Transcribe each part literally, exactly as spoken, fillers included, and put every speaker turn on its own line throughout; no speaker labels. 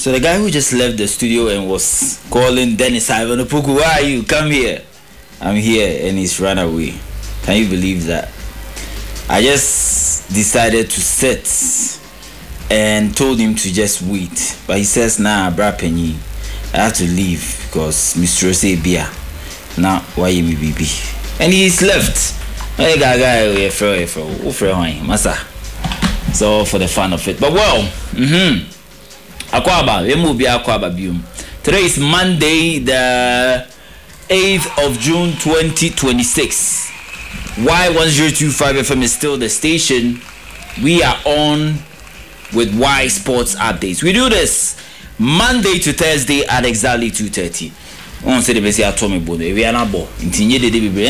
So the guy who just left the studio and was calling Dennis Ivan Opoku, where are you? Come here. I'm here, and he's run away. Can you believe that? I just decided to sit and told him to just wait. But he says, nah, bra penny, I have to leave because Mister Say Bia. Now, why you me baby? And he's left. Hey, guy, guy, we for for for massa. So for the fun of it. But well, mm-hmm. Akwaba, we move be Akwaba bium. Today is Monday, the eighth of June, twenty twenty-six. Y one zero two five F M is still the station. We are on with Y Sports updates. We do this Monday to Thursday at exactly two thirty. On say the best ya Tommy Bono. We are not bo. Intinye de de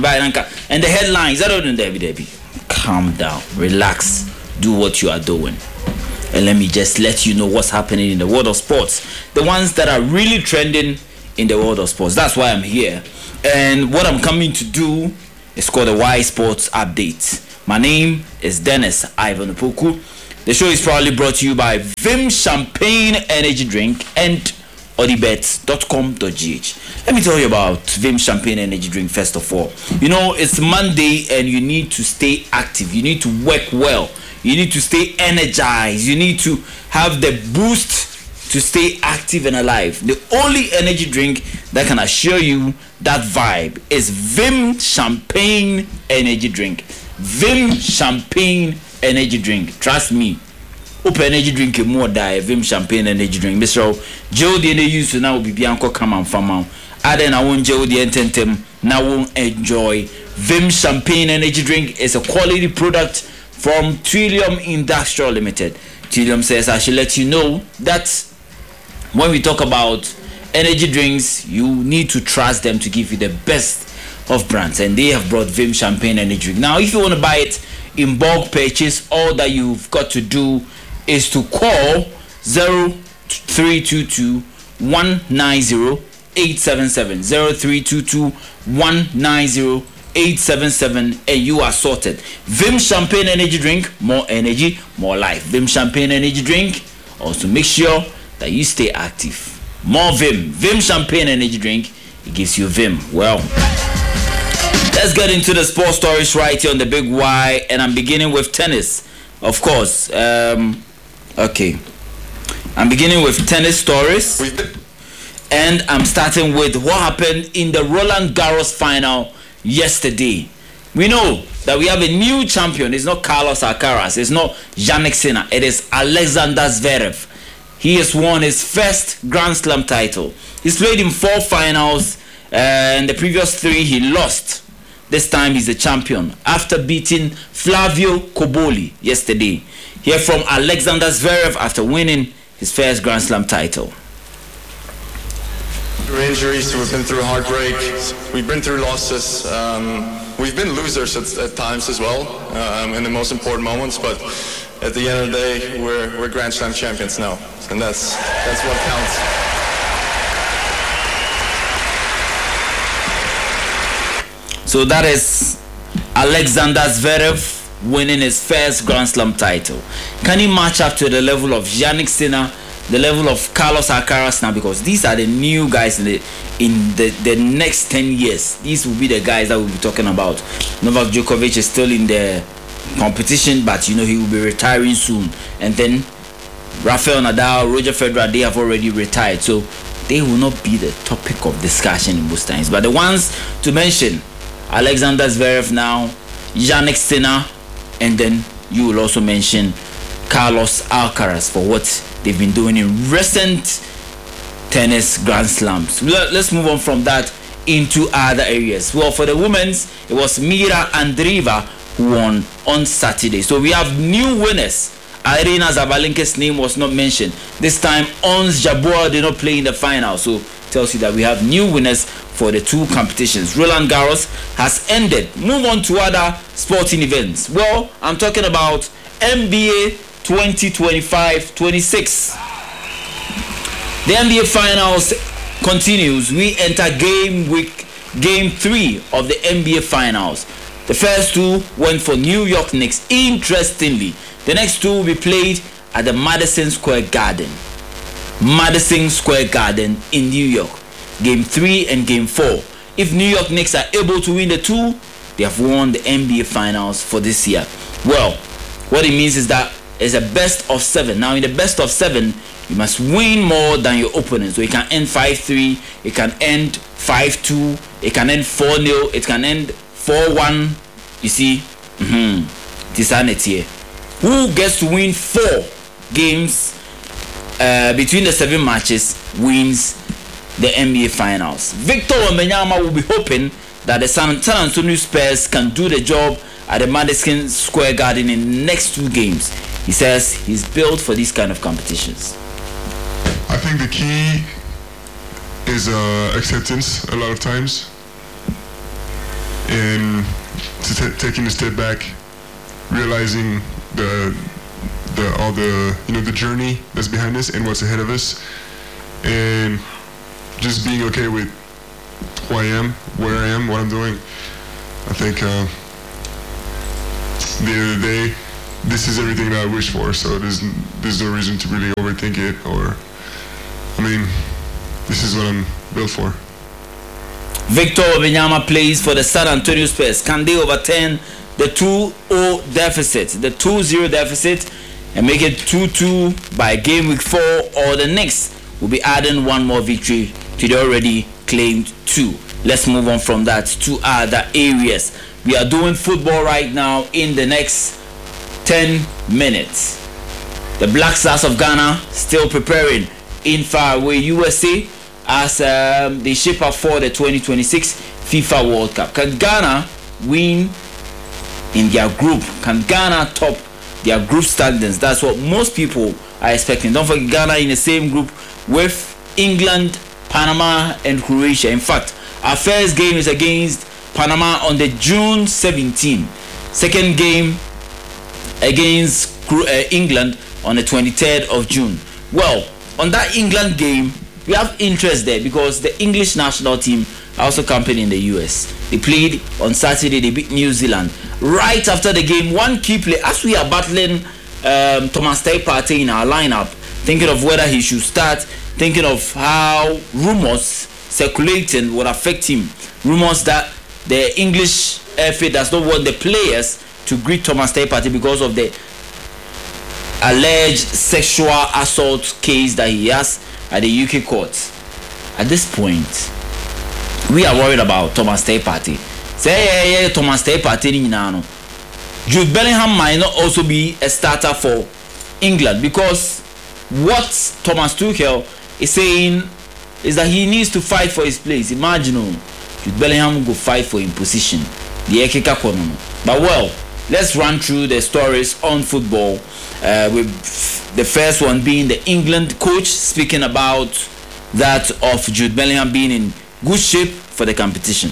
and the headlines. I don't know Debbie. Calm down, relax, do what you are doing, and let me just let you know what's happening in the world of sports. The ones that are really trending in the world of sports. That's why I'm here, and what I'm coming to do is called the Y Sports Update. My name is Dennis Ivan Opoku. The show is proudly brought to you by Vim Champagne Energy Drink and odibet dot com dot g h. Let me tell you about Vim Champagne Energy Drink first of all. You know, it's Monday and you need to stay active. You need to work well. You need to stay energized. You need to have the boost to stay active and alive. The only energy drink that can assure you that vibe is Vim Champagne Energy Drink. Vim Champagne Energy Drink. Trust me. Open energy drink more die Vim Champagne Energy Drink. Mister Joe the use to now be Bianco come and farm out. Aden I won't Joe the ententem now won't enjoy. Vim Champagne Energy Drink is a quality product from Trillium Industrial Limited. Trillium says I should let you know that when we talk about energy drinks, you need to trust them to give you the best of brands, and they have brought Vim Champagne Energy Drink. Now, if you want to buy it in bulk purchase, all that you've got to do is to call zero three two two one nine zero eight seven seven zero three two two one nine zero eight seven seven and you are sorted. Vim Champagne Energy Drink, more energy, more life. Vim Champagne Energy Drink, also make sure that you stay active. More Vim. Vim Champagne Energy Drink, it gives you Vim. Well, let's get into the sports stories right here on the Big Y, and I'm beginning with tennis, of course. Um, okay, I'm beginning with tennis stories, and I'm starting with what happened in the Roland Garros final yesterday. We know that we have a new champion. It's not Carlos Alcaraz. It's not Jannik Sinner. It is Alexander Zverev. He has won his first Grand Slam title. He's played in four finals, and the previous three he lost. This time he's the champion after beating Flavio Cobolli yesterday. Hear from Alexander Zverev after winning his first Grand Slam title.
Through injuries, we've been through heartbreak, we've been through losses, um, we've been losers at, at times as well, um, in the most important moments, but at the end of the day, we're, we're Grand Slam champions now, and that's, that's what counts.
So that is Alexander Zverev winning his first Grand Slam title. Can he match up to the level of Jannik Sinner, the level of Carlos Alcaraz now? Because these are the new guys in the in the, the next ten years. These will be the guys that we'll be talking about. Novak Djokovic is still in the competition, but you know he will be retiring soon. And then Rafael Nadal, Roger Federer, they have already retired. So they will not be the topic of discussion in most times. But the ones to mention, Alexander Zverev now, Jannik Sinner, and then you will also mention Carlos Alcaraz for what they've been doing in recent tennis Grand Slams. Let's move on from that into other areas. Well, for the women's, it was Mira Andreeva who won on Saturday. So we have new winners. Irina Zabalenka's name was not mentioned. This time, Ons Jabeur did not play in the final. So tells you that we have new winners for the two competitions. Roland Garros has ended. Move on to other sporting events. Well, I'm talking about N B A twenty twenty-five twenty-six. The N B A finals continues. We enter game week, game three of the N B A finals. The first two went for New York Knicks. Interestingly, the next two will be played at the Madison Square Garden. Madison Square Garden in New York. Game three and game four. If New York Knicks are able to win the two, they have won the N B A Finals for this year. Well, what it means is that it's a best of seven. Now, in the best of seven, you must win more than your opponent. So it can end five three, it can end five two, it can end four nil, it can end four one. You see, mm-hmm. This is here. Who gets to win four games uh, between the seven matches wins the N B A Finals. Victor Wembanyama will be hoping that the San Antonio Spurs can do the job at the Madison Square Garden in the next two games. He says he's built for these kind of competitions.
I think the key is uh, acceptance a lot of times, and to t- taking a step back, realizing the the all the you know the journey that's behind us and what's ahead of us, and just being okay with who I am, where I am, what I'm doing. I think uh, the end of the day, this is everything that I wish for, so there's there's no reason to really overthink it, or I mean, this is what I'm built for.
Victor Wembanyama plays for the San Antonio Spurs. Can they overturn the two zero deficit, the two zero deficit, and make it two two by game week four, or the Knicks will be adding one more victory to the already claimed two? Let's move on from that to other areas. We are doing football right now in the next ten minutes. The Black Stars of Ghana still preparing in faraway U S A as um, they shape up for the twenty twenty-six FIFA World Cup. Can Ghana win in their group? Can Ghana top their group standings? That's what most people are expecting. Don't forget, Ghana in the same group with England, Panama, and Croatia. In fact, our first game is against Panama on the June seventeenth. Second game against uh, England on the twenty-third of June. Well, on that England game, we have interest there because the English national team are also camping in the U S. They played on Saturday, they beat New Zealand. Right after the game, one key play, as we are battling um, Thomas Partey in our lineup, thinking of whether he should start, thinking of how rumors circulating would affect him. Rumors that the English F A does not want the players to greet Thomas Partey because of the alleged sexual assault case that he has at the U K courts. At this point, we are worried about Thomas Partey. Say yeah, yeah, Thomas Partey ni nano. Jude Bellingham might not also be a starter for England, because what Thomas Tuchel is saying is that he needs to fight for his place. Imagine oh, Jude Bellingham will go fight for his position. The Ekeka Kono. But well, let's run through the stories on football. Uh, with the first one being the England coach speaking about that of Jude Bellingham being in good shape for the competition.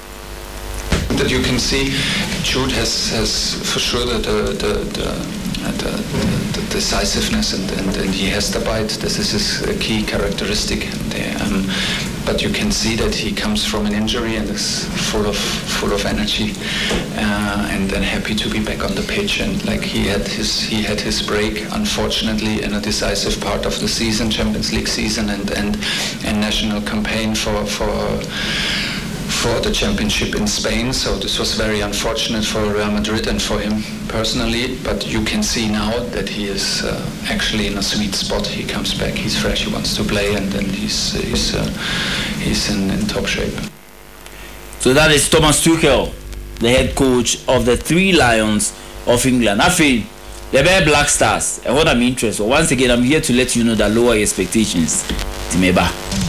That you can see, Jude has, has for sure the the the, the, the, the decisiveness, and, and, and he has the bite. This is his key characteristic. And, um, but you can see that he comes from an injury and is full of full of energy, uh, and then happy to be back on the pitch. And like he had his he had his break, unfortunately, in a decisive part of the season, Champions League season, and and, and national campaign for for. for the championship in Spain, so this was very unfortunate for Real Madrid and for him personally, but you can see now that he is uh, actually in a sweet spot. He comes back, he's fresh, he wants to play, and then he's he's, uh, he's in, in top shape.
So that is Thomas Tuchel, the head coach of the Three Lions of England. I feel the Bear Black Stars, and what I'm interested. Once again, I'm here to let you know that lower expectations. Timeba.